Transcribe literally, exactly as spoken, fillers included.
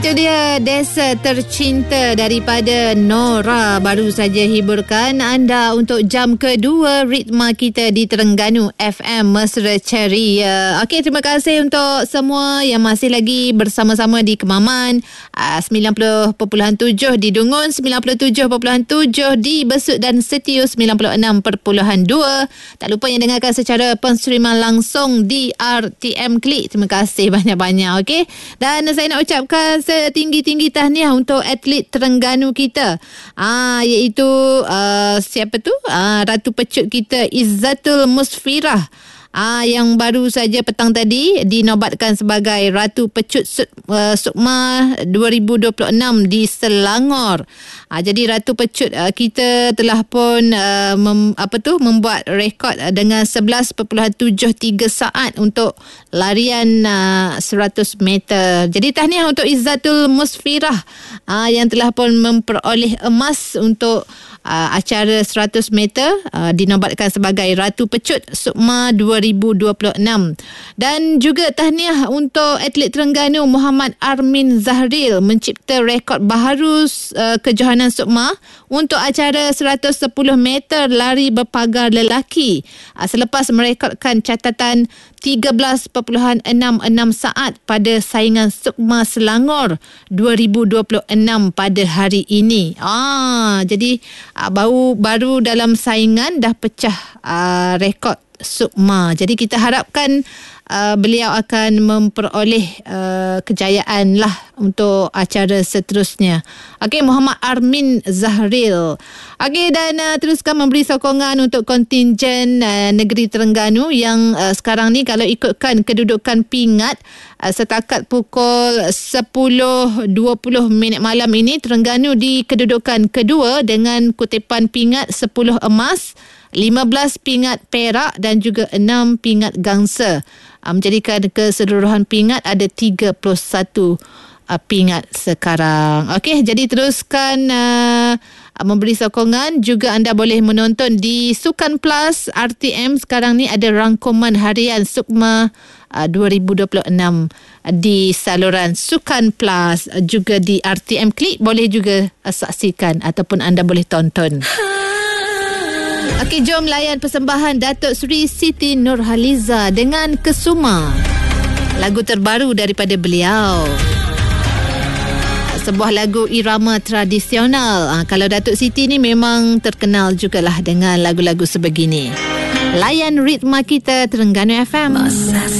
Itu dia Desa Tercinta daripada Nora. Baru saja hiburkan anda untuk jam kedua ritma kita di Terengganu F M Mesra Ceria. Okey, terima kasih untuk semua yang masih lagi bersama-sama di Kemaman, sembilan puluh perpuluhan tujuh di Dungun, sembilan puluh tujuh perpuluhan tujuh di Besut dan Setiu, sembilan puluh enam perpuluhan dua. Tak lupa yang dengarkan secara penstreaman langsung di R T M Klik. Terima kasih banyak-banyak. Okey, dan saya nak ucapkan setinggi-tinggi tahniah untuk atlet Terengganu kita, ah iaitu uh, siapa tu ah, Ratu Pecut kita Izzatul Musfirah, Ah, yang baru saja petang tadi dinobatkan sebagai Ratu Pecut uh, Sukma dua ribu dua puluh enam di Selangor. Ah, jadi Ratu Pecut uh, kita telah pun uh, mem, apa tu membuat rekod uh, dengan sebelas perpuluhan tujuh tiga saat untuk larian uh, seratus meter. Jadi tahniah untuk Izzatul Musfirah uh, yang telah pun memperoleh emas untuk Uh, acara seratus meter, uh, dinobatkan sebagai Ratu Pecut Sukma dua ribu dua puluh enam. Dan juga tahniah untuk atlet Terengganu Muhammad Armin Zahril mencipta rekod baharu uh, kejohanan Sukma untuk acara seratus sepuluh meter lari berpagar lelaki, uh, selepas merekodkan catatan tiga belas perpuluhan enam enam saat pada saingan Sukma Selangor dua ribu dua puluh enam pada hari ini. Ah, jadi uh, baru baru dalam saingan dah pecah uh, rekod Sukma. Jadi kita harapkan uh, beliau akan memperoleh uh, kejayaan lah untuk acara seterusnya. Okey, Muhammad Armin Zahril. Okey, dan uh, teruskan memberi sokongan untuk kontingen uh, negeri Terengganu yang uh, sekarang ni kalau ikutkan kedudukan pingat uh, setakat pukul sepuluh dua puluh minit malam ini, Terengganu di kedudukan kedua dengan kutipan pingat sepuluh emas, lima belas pingat perak dan juga enam pingat gangsa, menjadikan keseluruhan pingat ada tiga puluh satu uh, pingat sekarang. Okey, jadi teruskan uh, memberi sokongan. Juga anda boleh menonton di Sukan Plus R T M. Sekarang ni ada rangkuman harian Sukma uh, dua ribu dua puluh enam di saluran Sukan Plus, uh, juga di R T M Klik. Boleh juga uh, saksikan ataupun anda boleh tonton. Okey, jom layan persembahan Datuk Seri Siti Nurhaliza dengan Kesuma, lagu terbaru daripada beliau. Sebuah lagu irama tradisional. Ha, kalau Datuk Siti ni memang terkenal jugalah dengan lagu-lagu sebegini. Layan ritma kita Terengganu F M.